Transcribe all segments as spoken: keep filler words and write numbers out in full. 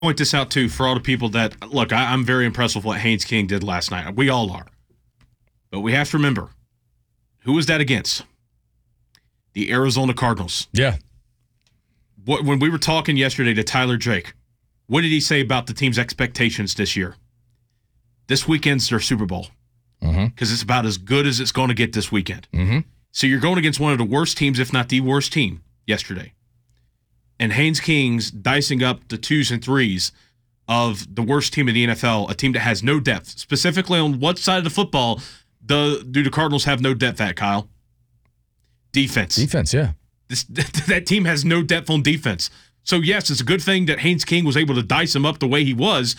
point this out too for all the people that look. I, I'm very impressed with what Haynes King did last night. We all are, but we have to remember who was that against? The Arizona Cardinals. Yeah. What when we were talking yesterday to Tyler Drake, what did he say about the team's expectations this year? This weekend's their Super Bowl because mm-hmm. it's about as good as it's going to get this weekend. Mm-hmm. So you're going against one of the worst teams, if not the worst team, yesterday. And Haynes King's dicing up the twos and threes of the worst team in the N F L, a team that has no depth. Specifically on what side of the football do, do the Cardinals have no depth at, Kyle? Defense. Defense, yeah. This, that team has no depth on defense. So, yes, it's a good thing that Haynes King was able to dice him up the way he was.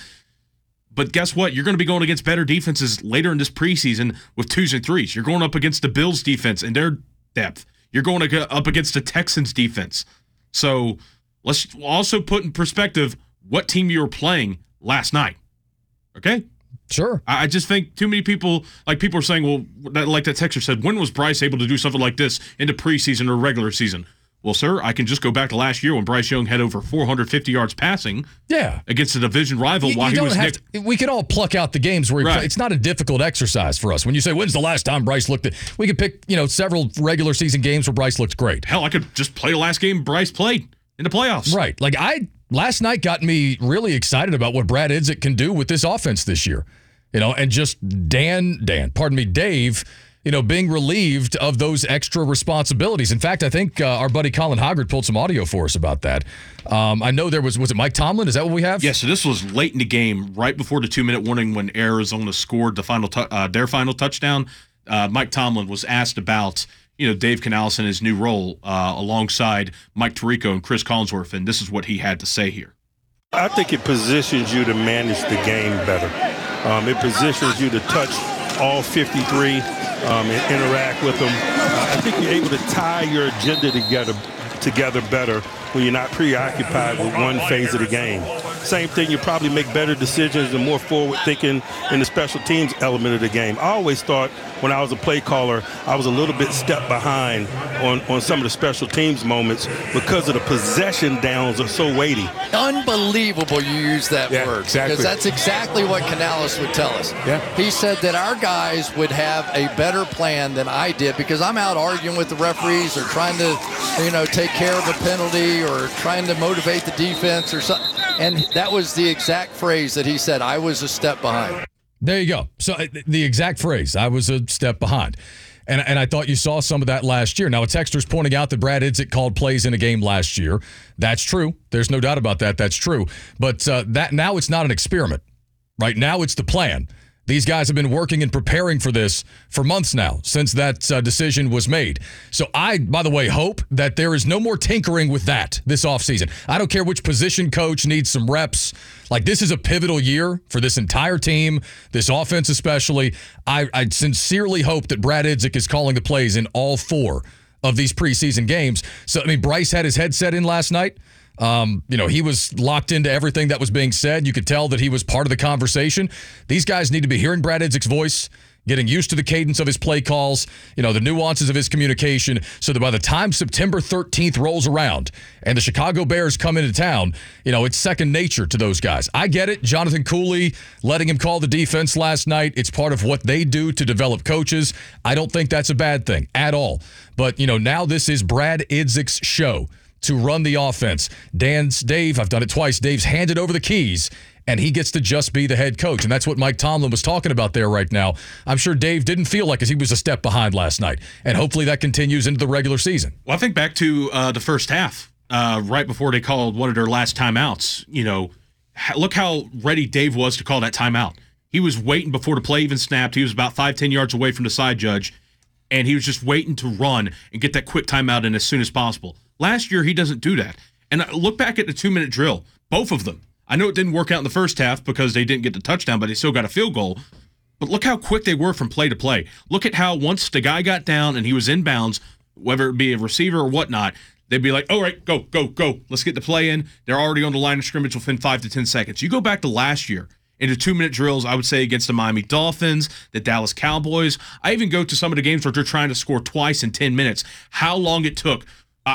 But guess what? You're going to be going against better defenses later in this preseason with twos and threes. You're going up against the Bills defense and their depth. You're going up against the Texans defense. So let's also put in perspective what team you were playing last night. Okay? Sure. I just think too many people, like people are saying, well, that, like that texter said, when was Bryce able to do something like this in the preseason or regular season? Well, sir, I can just go back to last year when Bryce Young had over four hundred fifty yards passing yeah. against a division rival you, while you he was have Nick. to, we can all pluck out the games where right. it's not a difficult exercise for us. When you say, when's the last time Bryce looked at, we could pick, you know, several regular season games where Bryce looked great. Hell, I could just play the last game Bryce played in the playoffs. Right. Like I, last night got me really excited about what Brad Idzik can do with this offense this year. You know, and just Dan, Dan, pardon me, Dave, you know, being relieved of those extra responsibilities. In fact, I think uh, our buddy Colin Hoggard pulled some audio for us about that. Um, I know there was, was it Mike Tomlin? Is that what we have? Yeah, so this was late in the game, right before the two-minute warning when Arizona scored the final, tu- uh, their final touchdown. Uh, Mike Tomlin was asked about, you know, Dave Canales and his new role uh, alongside Mike Tirico and Chris Collinsworth, and this is what he had to say here. I think it positions you to manage the game better. Um, it positions you to touch all fifty-three um, and interact with them. Uh, I think you're able to tie your agenda together together better when you're not preoccupied with one phase of the game. Same thing, you probably make better decisions and more forward thinking in the special teams element of the game. I always thought when I was a play caller, I was a little bit step behind on, on some of the special teams moments because of the possession downs are so weighty. Unbelievable you use that yeah, word. Exactly. Because that's exactly what Canales would tell us. Yeah. He said that our guys would have a better plan than I did because I'm out arguing with the referees or trying to, you know, take care of a penalty or trying to motivate the defense or something. And that was the exact phrase that he said, I was a step behind. There you go. So uh, the exact phrase, I was a step behind. And, and I thought you saw some of that last year. Now, a texter's pointing out that Brad Idzik called plays in a game last year. That's true. There's no doubt about that. That's true. But uh, that now it's not an experiment. Right now it's the plan. These guys have been working and preparing for this for months now since that uh, decision was made. So I, by the way, hope that there is no more tinkering with that this offseason. I don't care which position coach needs some reps. Like, this is a pivotal year for this entire team, this offense especially. I, I sincerely hope that Brad Idzik is calling the plays in all four of these preseason games. So, I mean, Bryce had his headset in last night. Um, you know, he was locked into everything that was being said. You could tell that he was part of the conversation. These guys need to be hearing Brad Idzik's voice, getting used to the cadence of his play calls, you know, the nuances of his communication, so that by the time September thirteenth rolls around and the Chicago Bears come into town, you know, it's second nature to those guys. I get it. Jonathan Cooley letting him call the defense last night. It's part of what they do to develop coaches. I don't think that's a bad thing at all. But, you know, now this is Brad Idzik's show to run the offense. Dan's Dave, I've done it twice. Dave's handed over the keys, and he gets to just be the head coach. And that's what Mike Tomlin was talking about there right now. I'm sure Dave didn't feel like he was a step behind last night. And hopefully that continues into the regular season. Well, I think back to uh, the first half, uh, right before they called one of their last timeouts. You know, look how ready Dave was to call that timeout. He was waiting before the play even snapped. He was about five, ten yards away from the side judge, and he was just waiting to run and get that quick timeout in as soon as possible. Last year, he doesn't do that. And look back at the two-minute drill, both of them. I know it didn't work out in the first half because they didn't get the touchdown, but they still got a field goal. But look how quick they were from play to play. Look at how once the guy got down and he was inbounds, whether it be a receiver or whatnot, they'd be like, all right, go, go, go. Let's get the play in. They're already on the line of scrimmage within five to ten seconds. You go back to last year in the two-minute drills, I would say, against the Miami Dolphins, the Dallas Cowboys. I even go to some of the games where they're trying to score twice in ten minutes. How long it took. I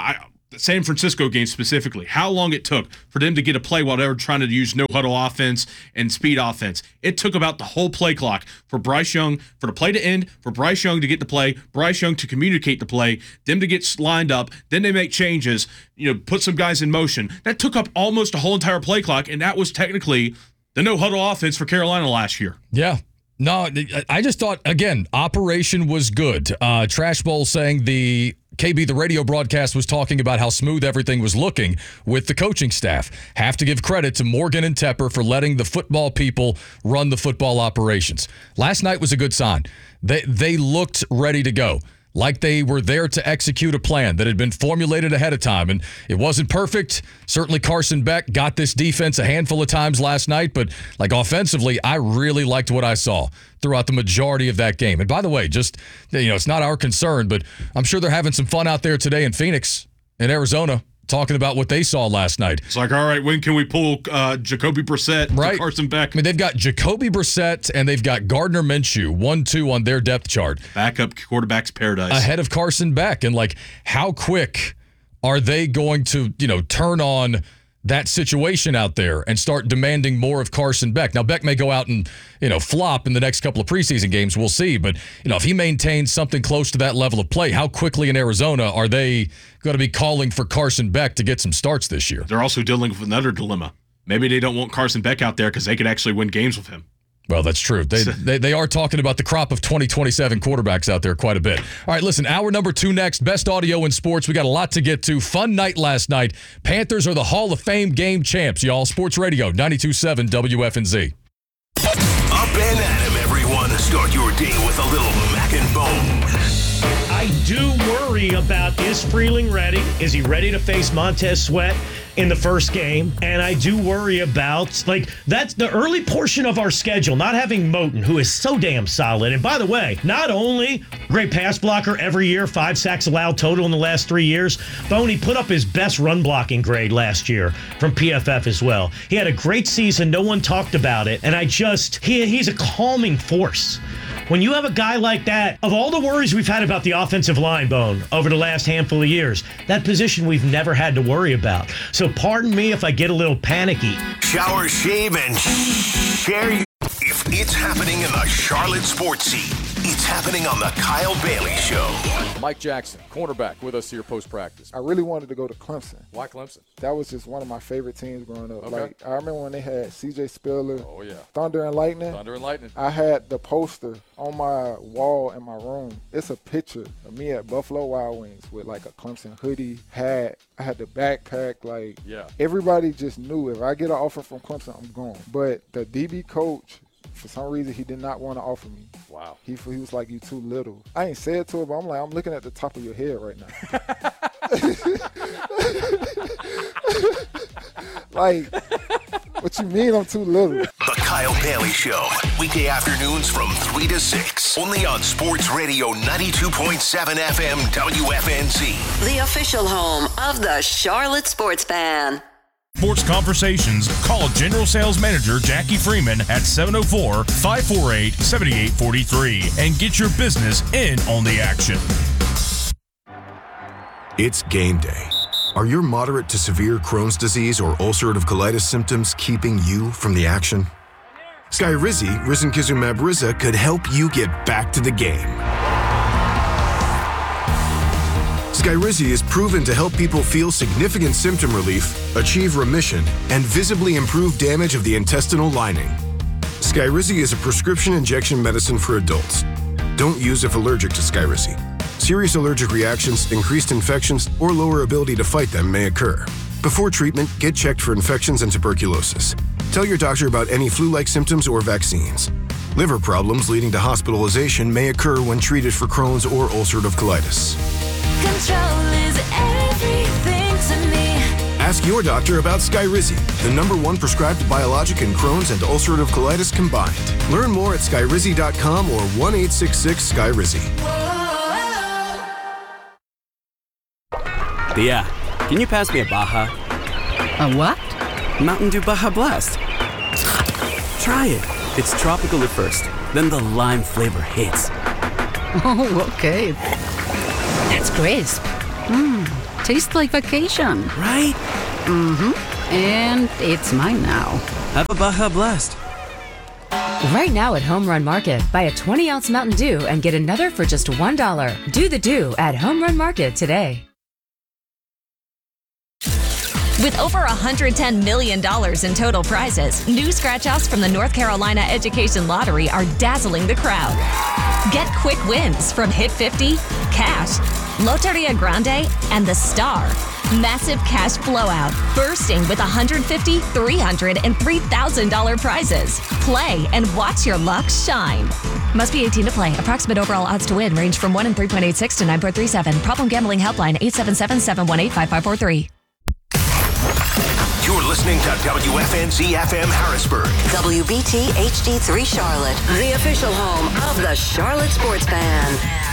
the San Francisco game specifically, how long it took for them to get a play while they were trying to use no-huddle offense and speed offense. It took about the whole play clock for Bryce Young, for the play to end, for Bryce Young to get the play, Bryce Young to communicate the play, them to get lined up, then they make changes, you know, put some guys in motion. That took up almost a whole entire play clock, and that was technically the no-huddle offense for Carolina last year. Yeah. No, I just thought, again, operation was good. Uh, Trash Bowl saying the K B, the radio broadcast, was talking about how smooth everything was looking with the coaching staff. Have to give credit to Morgan and Tepper for letting the football people run the football operations. Last night was a good sign. They, they looked ready to go, like they were there to execute a plan that had been formulated ahead of time. And it wasn't perfect. Certainly Carson Beck got this defense a handful of times last night, but like offensively, I really liked what I saw throughout the majority of that game. And by the way, just, you know, it's not our concern, but I'm sure they're having some fun out there today in Phoenix, in Arizona, talking about what they saw last night. It's like, all right, when can we pull uh, Jacoby Brissett right. to Carson Beck? I mean, they've got Jacoby Brissett and they've got Gardner Minshew, one two on their depth chart. Backup quarterback's paradise. Ahead of Carson Beck. And, like, how quick are they going to, you know, turn on that situation out there and start demanding more of Carson Beck? Now, Beck may go out and, you know, flop in the next couple of preseason games. We'll see. But, you know, if he maintains something close to that level of play, how quickly in Arizona are they going to be calling for Carson Beck to get some starts this year? They're also dealing with another dilemma. Maybe they don't want Carson Beck out there because they could actually win games with him. Well, that's true. They, they they are talking about the crop of twenty twenty-seven quarterbacks out there quite a bit. All right, listen, hour number two next. Best audio in sports. We got a lot to get to. Fun night last night. Panthers are the Hall of Fame game champs, y'all. Sports Radio, ninety-two point seven W F N Z. Up and at 'em, everyone. Start your day with a little Mac and Bone. I do worry about, is Freeling ready? Is he ready to face Montez Sweat in the first game? And I do worry about, like, that's the early portion of our schedule, not having Moton, who is so damn solid. And by the way, not only great pass blocker every year, five sacks allowed total in the last three years, Bone, he put up his best run blocking grade last year from P F F as well. He had a great season. No one talked about it. And I just, he he's a calming force. When you have a guy like that, of all the worries we've had about the offensive line, Bone, over the last handful of years, that position we've never had to worry about. So pardon me if I get a little panicky. Shower, shave, and share. If it's happening in the Charlotte sports scene, it's happening on the Kyle Bailey Show. Mike Jackson, cornerback, with us here post-practice. I really wanted to go to Clemson. Why Clemson? That was just one of my favorite teams growing up. Okay. Like I remember when they had C J Spiller, Oh, yeah. Thunder and Lightning. Thunder and Lightning. I had the poster on my wall in my room. It's a picture of me at Buffalo Wild Wings with like a Clemson hoodie, hat. I had the backpack. Like, Yeah. everybody just knew if I get an offer from Clemson, I'm gone. But the D B coach, for some reason, he did not want to offer me. Wow. He he was like, you too little. I ain't said it to him, but I'm like, I'm looking at the top of your head right now. Like, what you mean I'm too little? The Kyle Bailey Show, weekday afternoons from three to six, only on Sports Radio ninety-two point seven F M W F N Z. The official home of the Charlotte Sports Fan. Sports Conversations. Call General Sales Manager Jackie Freeman at seven oh four, five four eight, seven eight four three and get your business in on the action. It's game day. Are your moderate to severe Crohn's disease or ulcerative colitis symptoms keeping you from the action? Skyrizi, risankizumab Riza, could help you get back to the game. Skyrizi is proven to help people feel significant symptom relief, achieve remission, and visibly improve damage of the intestinal lining. Skyrizi is a prescription injection medicine for adults. Don't use if allergic to Skyrizi. Serious allergic reactions, increased infections, or lower ability to fight them may occur. Before treatment, get checked for infections and tuberculosis. Tell your doctor about any flu-like symptoms or vaccines. Liver problems leading to hospitalization may occur when treated for Crohn's or ulcerative colitis. Control is everything to me. Ask your doctor about Skyrizi, the number one prescribed biologic in Crohn's and ulcerative colitis combined. Learn more at skyrizi dot com or one eight six six Sky Rizi. Thea, can you pass me a Baja? A what? Mountain Dew Baja Blast. Try it. It's tropical at first, then the lime flavor hits. Oh, okay. That's crisp. Mmm, tastes like vacation. Right? Mm-hmm. And it's mine now. Have a Baja Blast. Right now at Home Run Market, buy a twenty ounce Mountain Dew and get another for just one dollar. Do the Dew at Home Run Market today. With over one hundred ten million dollars in total prizes, new scratch-offs from the North Carolina Education Lottery are dazzling the crowd. Get quick wins from Hit fifty, Cash, Loteria Grande, and The Star. Massive cash blowout, bursting with one hundred fifty thousand dollars, three hundred dollars, and three thousand dollars prizes. Play and watch your luck shine. Must be eighteen to play. Approximate overall odds to win range from one in three point eight six to nine point three seven. Problem gambling helpline eight seven seven, seven one eight, five five four three. You're listening to W F N Z F M Harrisburg. W B T H D three Charlotte, the official home of the Charlotte Sports Fan.